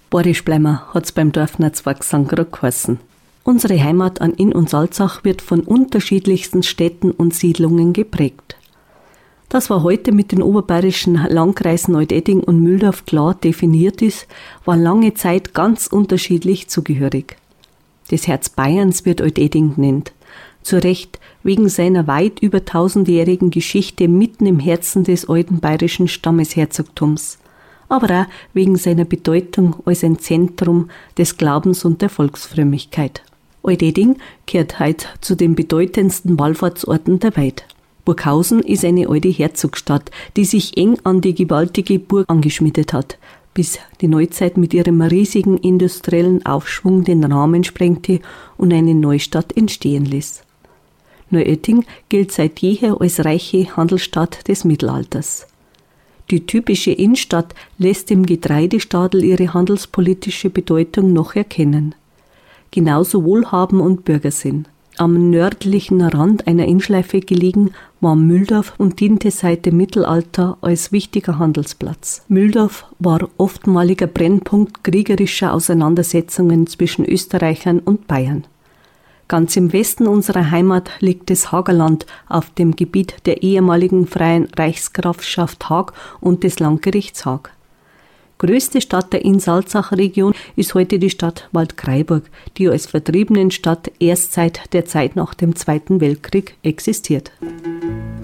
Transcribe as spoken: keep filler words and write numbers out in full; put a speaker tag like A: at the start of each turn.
A: Borischbleimer hat's beim Dorfnetzwerksang gerade geheißen. Unsere Heimat an Inn und Salzach wird von unterschiedlichsten Städten und Siedlungen geprägt. Das, was heute mit den oberbayerischen Landkreisen Alt-Edding und Mühldorf klar definiert ist, war lange Zeit ganz unterschiedlich zugehörig. Das Herz Bayerns wird Alt-Edding genannt. Zu Recht wegen seiner weit über tausendjährigen Geschichte mitten im Herzen des alten bayerischen Stammesherzogtums, aber auch wegen seiner Bedeutung als ein Zentrum des Glaubens und der Volksfrömmigkeit. Alt-Edding gehört heute zu den bedeutendsten Wallfahrtsorten der Welt. Burghausen ist eine alte Herzogsstadt, die sich eng an die gewaltige Burg angeschmiedet hat, bis die Neuzeit mit ihrem riesigen industriellen Aufschwung den Rahmen sprengte und eine Neustadt entstehen ließ. Neuötting gilt seit jeher als reiche Handelsstadt des Mittelalters. Die typische Innenstadt lässt im Getreidestadel ihre handelspolitische Bedeutung noch erkennen. Genauso Wohlhaben und Bürgersinn. Am nördlichen Rand einer Innschleife gelegen war Mühldorf und diente seit dem Mittelalter als wichtiger Handelsplatz. Mühldorf war oftmaliger Brennpunkt kriegerischer Auseinandersetzungen zwischen Österreichern und Bayern. Ganz im Westen unserer Heimat liegt das Hagerland auf dem Gebiet der ehemaligen Freien Reichsgrafschaft Haag und des Landgerichts Haag. Größte Stadt der Inn-Salzach-Region ist heute die Stadt Waldkraiburg, die als Vertriebenenstadt erst seit der Zeit nach dem Zweiten Weltkrieg existiert.